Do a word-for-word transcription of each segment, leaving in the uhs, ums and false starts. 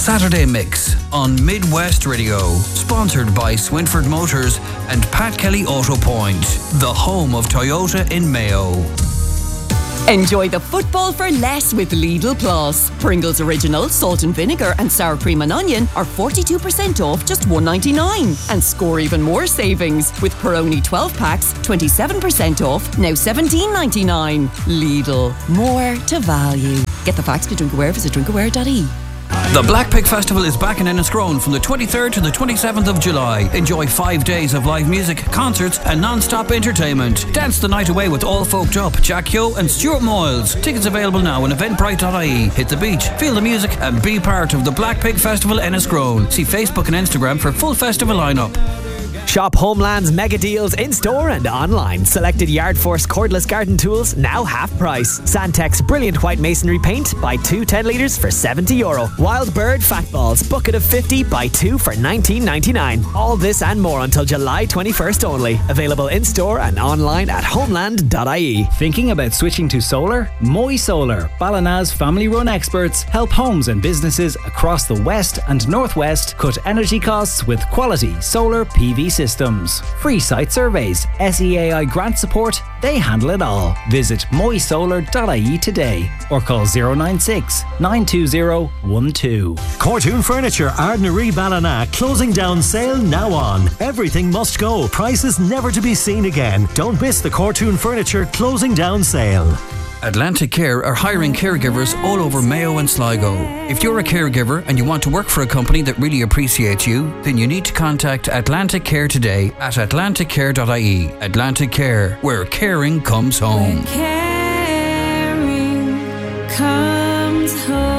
Saturday Mix on Midwest Radio. Sponsored by Swinford Motors and Pat Kelly Auto Point, the home of Toyota in Mayo. Enjoy the football for less with Lidl Plus. Pringles Original, salt and vinegar and sour cream and onion are forty-two percent off just one ninety-nine. And score even more savings with Peroni twelve packs, twenty-seven percent off, now seventeen ninety-nine. Lidl, more to value. Get the facts to Drinkaware, visit drinkaware dot I E. The Black Pig Festival is back in Enniscrone from the twenty-third to the twenty-seventh of July. Enjoy five days of live music, concerts and non-stop entertainment. Dance the night away with All Folked Up, Jack Yo and Stuart Moyles. Tickets available now on eventbrite dot I E. Hit the beach, feel the music and be part of the Black Pig Festival Enniscrone. See Facebook and Instagram for full festival lineup. Shop Homeland's mega deals in store and online. Selected Yard Force cordless garden tools now half price. Sandtex brilliant white masonry paint, buy two ten litres for seventy euro. Wild Bird fat balls, bucket of fifty, buy two for nineteen ninety-nine. All this and more until July twenty-first only. Available in store and online at homeland dot I E. Thinking about switching to solar? Moy Solar, Ballina's family-run experts, help homes and businesses across the west and northwest cut energy costs with quality solar P V systems. Free site surveys, S E A I grant support, they handle it all. Visit moy solar dot I E today or call zero nine six, nine two zero, one two. Cortoon Furniture, Ardnaree Ballina, closing down sale now on. Everything must go, prices never to be seen again. Don't miss the Cortoon Furniture closing down sale. Atlantic Care are hiring caregivers all over Mayo and Sligo. If you're a caregiver and you want to work for a company that really appreciates you, then you need to contact Atlantic Care today at atlantic care dot I E. Atlantic Care, where caring comes home. Where caring comes home.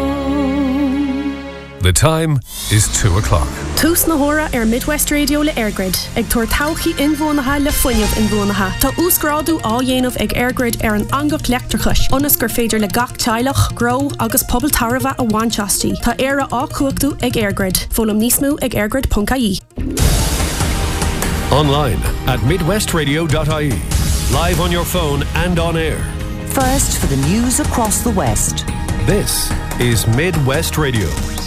The time is two o'clock. Tús na hora ar Midwest Radio le Airgrid. Ag tuair tauchaí inmhónatha le foiineamh inmhónatha. Tá úscrádú á dhéanamh ag Airgrid ar an angach leachtarchais. Ionas gur féidir le gach teilech, gro agus pobal tarbha a bhainteastí. Tá éire á cuachtú ag Airgrid. Fólam níos mú ag airgrid dot I E. Online at midwest radio dot I E. Live on your phone and on air. First for the news across the West. This is Midwest Radio.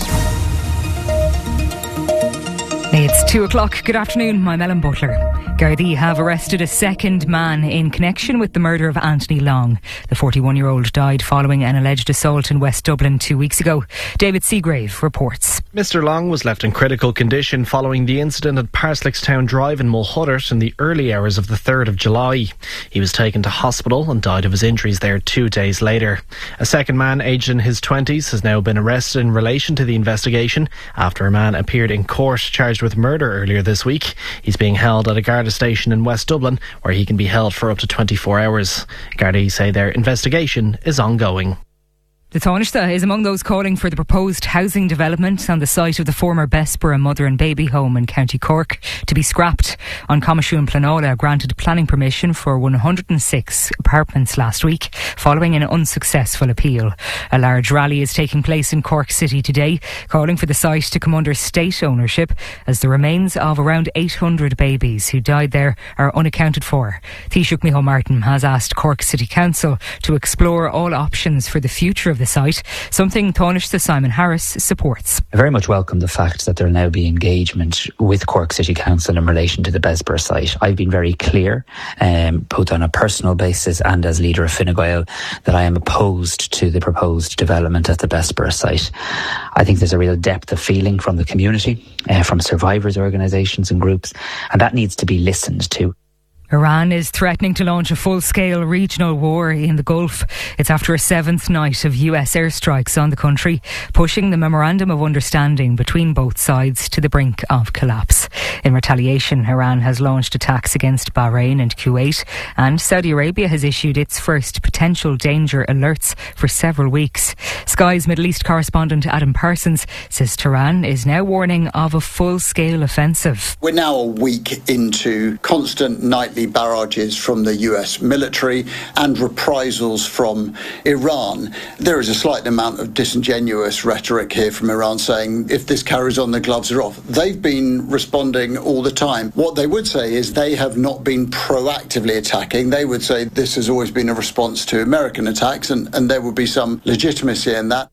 It's two o'clock. Good afternoon. I'm Ellen Butler. Gardaí have arrested a second man in connection with the murder of Anthony Long. The forty-one-year-old died following an alleged assault in West Dublin two weeks ago. David Seagrave reports. Mister Long was left in critical condition following the incident at Parslickstown Drive in Mulhuddart in the early hours of the third of July. He was taken to hospital and died of his injuries there two days later. A second man aged in his twenties has now been arrested in relation to the investigation after a man appeared in court charged with murder earlier this week. He's being held at a Garda station in West Dublin where he can be held for up to twenty-four hours. Gardaí say their investigation is ongoing. The Taoiseach is among those calling for the proposed housing development on the site of the former Bessborough Mother and Baby Home in County Cork to be scrapped. An Comisiún Pleanála granted planning permission for one hundred six apartments last week following an unsuccessful appeal. A large rally is taking place in Cork City today, calling for the site to come under state ownership as the remains of around eight hundred babies who died there are unaccounted for. Taoiseach Micheál Martin has asked Cork City Council to explore all options for the future of the site, something Taoiseach Simon Harris supports. I very much welcome the fact that there will now be engagement with Cork City Council in relation to the Bessborough site. I've been very clear, um, both on a personal basis and as leader of Fine Gael, that I am opposed to the proposed development at the Bessborough site. I think there's a real depth of feeling from the community, uh, from survivors' organisations and groups, and that needs to be listened to. Iran is threatening to launch a full-scale regional war in the Gulf. It's after a seventh night of U S airstrikes on the country, pushing the memorandum of understanding between both sides to the brink of collapse. In retaliation, Iran has launched attacks against Bahrain and Kuwait, and Saudi Arabia has issued its first potential danger alerts for several weeks. Sky's Middle East correspondent Adam Parsons says Tehran is now warning of a full-scale offensive. We're now a week into constant nightly barrages from the U S military and reprisals from Iran. There is a slight amount of disingenuous rhetoric here from Iran saying if this carries on, the gloves are off. They've been responding all the time. What they would say is they have not been proactively attacking. They would say this has always been a response to American attacks, and, and there would be some legitimacy in that.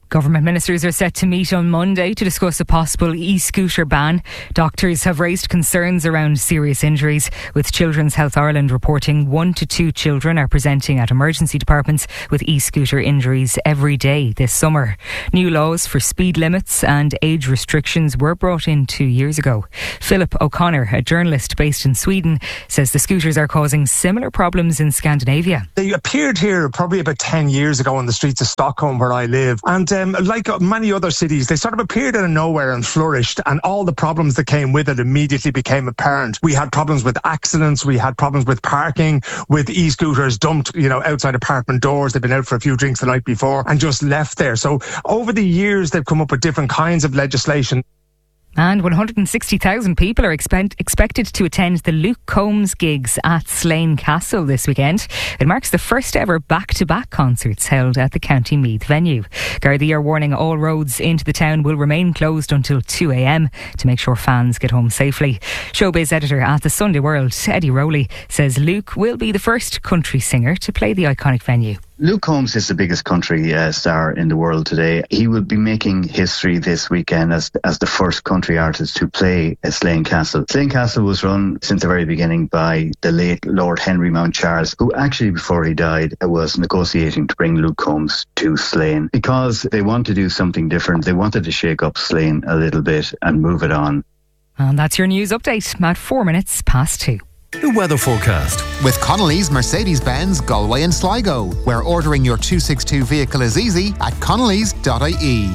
Government ministers are set to meet on Monday to discuss a possible e-scooter ban. Doctors have raised concerns around serious injuries, with Children's Health Ireland reporting one to two children are presenting at emergency departments with e-scooter injuries every day this summer. New laws for speed limits and age restrictions were brought in two years ago. Philip O'Connor, a journalist based in Sweden, says the scooters are causing similar problems in Scandinavia. They appeared here probably about ten years ago on the streets of Stockholm, where I live, and Um, like many other cities, they sort of appeared out of nowhere and flourished, and all the problems that came with it immediately became apparent. We had problems with accidents, we had problems with parking, with e-scooters dumped, you know, outside apartment doors. They've been out for a few drinks the night before and just left there. So over the years, they've come up with different kinds of legislation. And one hundred sixty thousand people are expect- expected to attend the Luke Combs gigs at Slane Castle this weekend. It marks the first ever back-to-back concerts held at the County Meath venue. Gardaí are warning all roads into the town will remain closed until two a.m. to make sure fans get home safely. Showbiz editor at the Sunday World, Eddie Rowley, says Luke will be the first country singer to play the iconic venue. Luke Combs is the biggest country uh, star in the world today. He will be making history this weekend as as the first country artist to play at Slane Castle. Slane Castle was run since the very beginning by the late Lord Henry Mount Charles, who actually before he died was negotiating to bring Luke Combs to Slane because they want to do something different. They wanted to shake up Slane a little bit and move it on. And that's your news update at four minutes past two. The weather forecast. With Connolly's Mercedes-Benz Galway and Sligo, where ordering your two sixty-two vehicle is easy at connellys dot I E.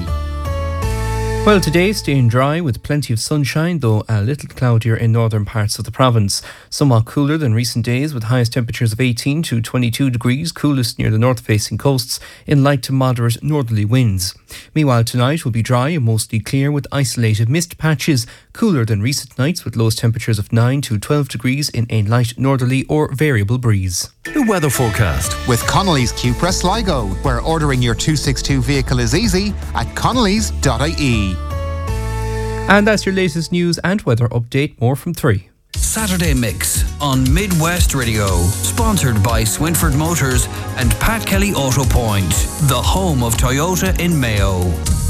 Well, today staying dry with plenty of sunshine, though a little cloudier in northern parts of the province. Somewhat cooler than recent days, with highest temperatures of eighteen to twenty-two degrees, coolest near the north-facing coasts, in light to moderate northerly winds. Meanwhile, tonight will be dry and mostly clear with isolated mist patches, cooler than recent nights with lowest temperatures of nine to twelve degrees in a light northerly or variable breeze. The weather forecast. With Connolly's Cupra Sligo, where ordering your two sixty-two vehicle is easy at connellys dot I E. And that's your latest news and weather update. More from three. Saturday Mix on Midwest Radio, sponsored by Swinford Motors and Pat Kelly Auto Point, the home of Toyota in Mayo.